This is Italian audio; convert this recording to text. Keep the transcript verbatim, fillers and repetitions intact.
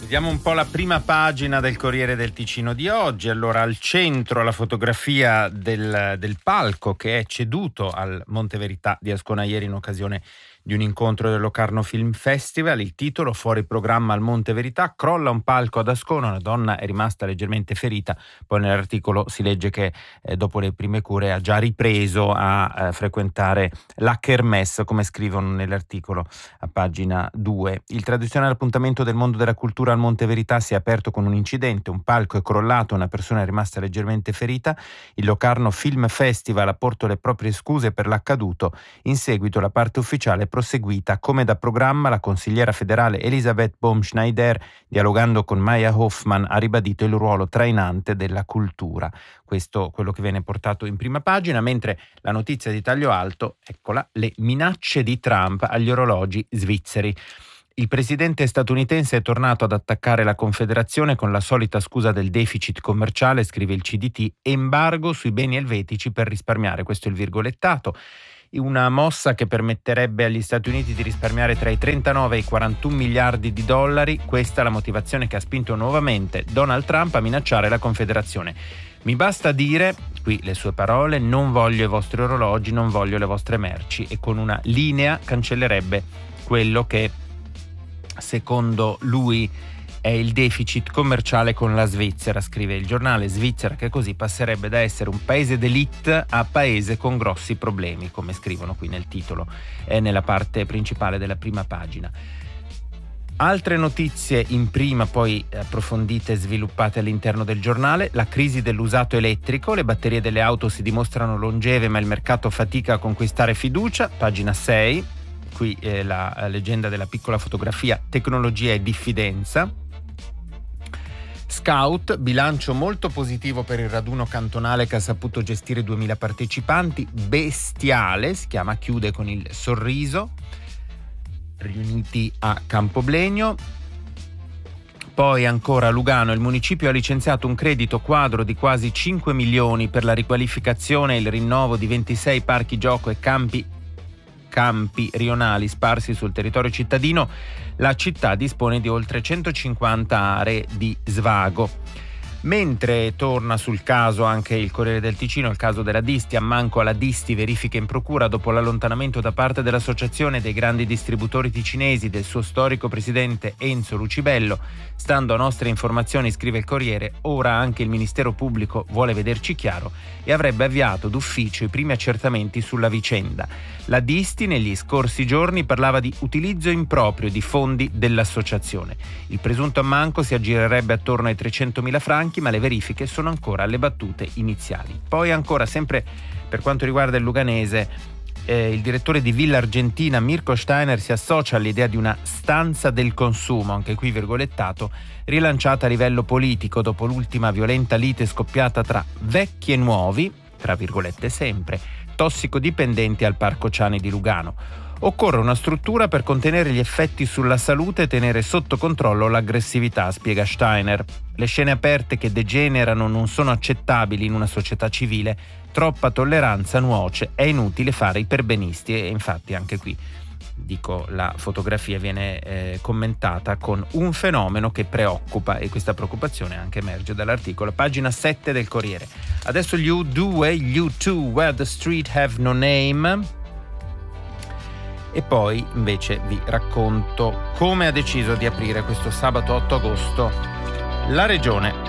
Vediamo un po' la prima pagina del Corriere del Ticino di oggi. Allora, al centro la fotografia del, del palco che è ceduto al Monte Verità di Ascona ieri in occasione di un incontro del Locarno Film Festival. Il titolo: fuori programma al Monte Verità, crolla un palco ad Ascona, una donna è rimasta leggermente ferita. Poi nell'articolo si legge che eh, dopo le prime cure ha già ripreso a eh, frequentare la Kermesse, come scrivono nell'articolo a pagina due. Il tradizionale appuntamento del mondo della cultura al Monte Verità si è aperto con un incidente, un palco è crollato, una persona è rimasta leggermente ferita. Il Locarno Film Festival ha portato le proprie scuse per l'accaduto. In seguito la parte ufficiale è proseguita. Come da programma, la consigliera federale Elisabeth Baumschneider, dialogando con Maya Hoffman, ha ribadito il ruolo trainante della cultura. Questo quello che viene portato in prima pagina, mentre la notizia di taglio alto, eccola, le minacce di Trump agli orologi svizzeri. Il presidente statunitense è tornato ad attaccare la Confederazione con la solita scusa del deficit commerciale, scrive il C D T, embargo sui beni elvetici per risparmiare, questo è il virgolettato. Una mossa che permetterebbe agli Stati Uniti di risparmiare tra i trentanove e i quarantuno miliardi di dollari. Questa è la motivazione che ha spinto nuovamente Donald Trump a minacciare la Confederazione. Mi basta dire, qui le sue parole, non voglio i vostri orologi, non voglio le vostre merci, e con una linea cancellerebbe quello che secondo lui è il deficit commerciale con la Svizzera, scrive il giornale. Svizzera che così passerebbe da essere un paese d'élite a paese con grossi problemi, come scrivono qui nel titolo e nella parte principale della prima pagina. Altre notizie in prima, poi approfondite e sviluppate all'interno del giornale. La crisi dell'usato elettrico, le batterie delle auto si dimostrano longeve ma il mercato fatica a conquistare fiducia, pagina sei. Qui eh, la, la leggenda della piccola fotografia, tecnologia e diffidenza. Scout, bilancio molto positivo per il raduno cantonale che ha saputo gestire duemila partecipanti. Bestiale, si chiama, chiude con il sorriso. Riuniti a Campoblegno. Poi ancora Lugano, il municipio ha licenziato un credito quadro di quasi cinque milioni per la riqualificazione e il rinnovo di ventisei parchi gioco e campi campi rionali sparsi sul territorio cittadino. La città dispone di oltre centocinquanta aree di svago. Mentre torna sul caso anche il Corriere del Ticino, il caso della Disti, ammanco alla Disti, verifiche in procura dopo l'allontanamento da parte dell'Associazione dei grandi distributori ticinesi del suo storico presidente Enzo Lucibello. Stando a nostre informazioni, scrive il Corriere, ora anche il Ministero Pubblico vuole vederci chiaro e avrebbe avviato d'ufficio i primi accertamenti sulla vicenda. La Disti negli scorsi giorni parlava di utilizzo improprio di fondi dell'associazione. Il presunto ammanco si aggirerebbe attorno ai trecentomila franchi, ma le verifiche sono ancora alle battute iniziali. Poi ancora, sempre per quanto riguarda il luganese, eh, il direttore di Villa Argentina Mirko Steiner si associa all'idea di una stanza del consumo, anche qui virgolettato, rilanciata a livello politico dopo l'ultima violenta lite scoppiata tra vecchi e nuovi, tra virgolette sempre, tossicodipendenti al Parco Ciani di Lugano. Occorre una struttura per contenere gli effetti sulla salute e tenere sotto controllo l'aggressività, spiega Steiner. Le scene aperte che degenerano non sono accettabili in una società civile, troppa tolleranza nuoce, è inutile fare i perbenisti. E infatti anche qui, dico, la fotografia viene eh, commentata con un fenomeno che preoccupa, e questa preoccupazione anche emerge dall'articolo, pagina sette del Corriere. Adesso gli U due, gli U due, Where the Street Have No Name. E poi invece vi racconto come ha deciso di aprire questo sabato otto agosto la Regione